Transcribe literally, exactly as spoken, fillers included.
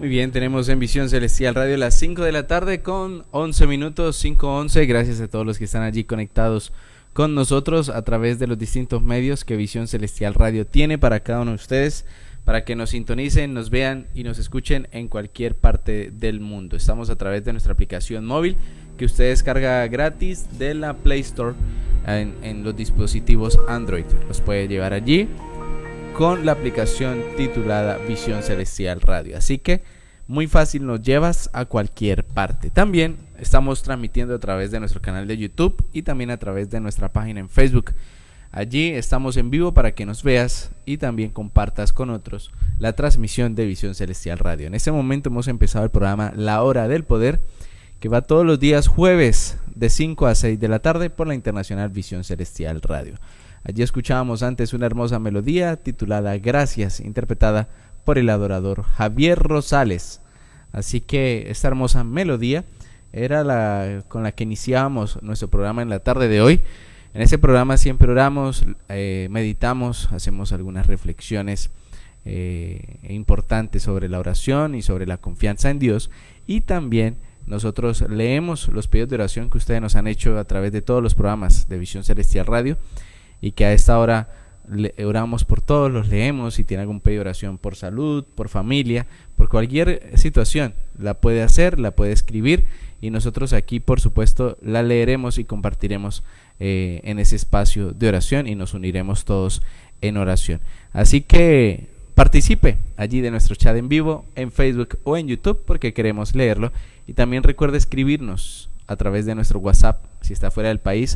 Muy bien, tenemos en Visión Celestial Radio las cinco de la tarde con once minutos, cinco once. Gracias a todos los que están allí conectados con nosotros a través de los distintos medios que Visión Celestial Radio tiene para cada uno de ustedes, para que nos sintonicen, nos vean y nos escuchen en cualquier parte del mundo. Estamos a través de nuestra aplicación móvil que usted descarga gratis de la Play Store en, en los dispositivos Android. Los puede llevar allí con la aplicación titulada Visión Celestial Radio. Así que muy fácil, nos llevas a cualquier parte. También estamos transmitiendo a través de nuestro canal de YouTube y también a través de nuestra página en Facebook. Allí estamos en vivo para que nos veas y también compartas con otros la transmisión de Visión Celestial Radio. En este momento hemos empezado el programa La Hora del Poder, que va todos los días jueves de cinco a seis de la tarde por la Internacional Visión Celestial Radio. Allí escuchábamos antes una hermosa melodía titulada Gracias, interpretada por el adorador Javier Rosales. Así que esta hermosa melodía era la con la que iniciábamos nuestro programa en la tarde de hoy. En este programa siempre oramos, eh, meditamos, hacemos algunas reflexiones eh, importantes sobre la oración y sobre la confianza en Dios. Y también nosotros leemos los pedidos de oración que ustedes nos han hecho a través de todos los programas de Visión Celestial Radio, y que a esta hora le oramos por todos, los leemos. Si tiene algún pedido de oración por salud, por familia, por cualquier situación, la puede hacer, la puede escribir, y nosotros aquí por supuesto la leeremos y compartiremos eh, en ese espacio de oración, y nos uniremos todos en oración. Así que participe allí de nuestro chat en vivo en Facebook o en YouTube, porque queremos leerlo. Y también recuerde escribirnos a través de nuestro WhatsApp si está fuera del país